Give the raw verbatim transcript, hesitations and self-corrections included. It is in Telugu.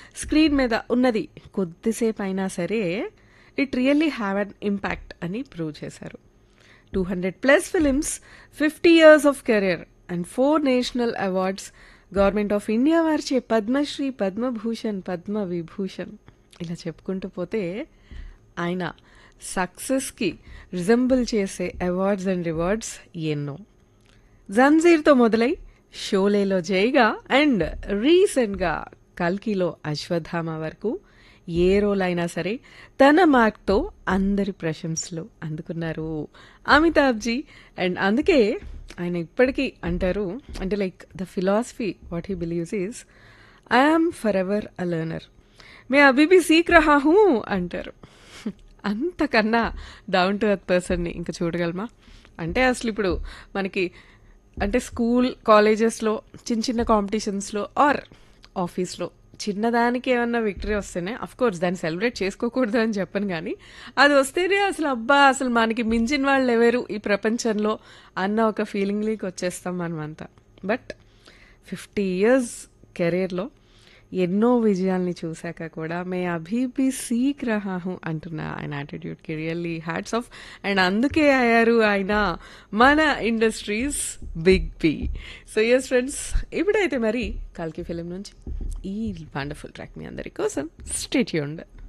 స్క్రీన్ మీద ఉన్నది కొద్దిసేపు అయినా సరే it really have an impact అని ప్రూవ్ చేశారు. Two hundred plus films, fifty years of career and four national awards, government of India వారిచే పద్మశ్రీ, పద్మభూషణ్, పద్మ విభూషణ్, ఇలా చెప్పుకుంటూ పోతే ఆయన సక్సెస్కి రిజంబుల్ చేసే అవార్డ్స్ అండ్ రివార్డ్స్ ఎన్నో. జంజీర్తో మొదలై షోలేలో జైగా అండ్ రీసెంట్గా కల్కిలో అశ్వత్థామ వరకు ఏ రోల్ అయినా సరే తన మార్క్తో అందరి ప్రశంసలు అందుకున్నారు అమితాబ్జీ. అండ్ అందుకే ఆయన ఇప్పటికీ అంటారు, అంటే like the philosophy what he believes is I am for ever a learner, May Abhi Bhi సీఖ్ రహా who అంటారు. అంతకన్నా డౌన్ టు ఎర్త్ పర్సన్ని ఇంకా చూడగలమా? అంటే అసలు ఇప్పుడు మనకి అంటే స్కూల్ కాలేజెస్లో చిన్న చిన్న కాంపిటీషన్స్లో ఆర్ ఆఫీస్లో చిన్నదానికి ఏమన్నా విక్టరీ వస్తేనే, అఫ్ కోర్స్ దాన్ని సెలబ్రేట్ చేసుకోకూడదు అని చెప్పను, కానీ అది వస్తేనే అసలు అబ్బా అసలు మనకి మించిన వాళ్ళు ఎవరు ఈ ప్రపంచంలో అన్న ఒక ఫీలింగ్లోకి వచ్చేస్తాం మనమంతా. బట్ ఫిఫ్టీ ఇయర్స్ కెరీర్లో ఎన్నో విజయాల్ని చూశాక కూడా మే అభి భీ సీఖ్ రహా హూ అంటున్న ఆయన యాటిట్యూడ్కి రియల్లీ హ్యాట్స్ ఆఫ్. అండ్ అందుకే అయ్యారు ఆయన మన industries big B. So yes friends, ఇప్పుడైతే మరి కల్కి ఫిలిం నుంచి ఈ వండర్ఫుల్ ట్రాక్ మీ అందరి కోసం స్టే ట్యూన్డ్.